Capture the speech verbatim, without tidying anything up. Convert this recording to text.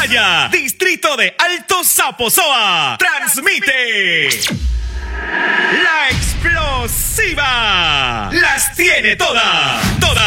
Maya, distrito de Alto Saposoa, transmite La Explosiva. Las tiene todas, todas.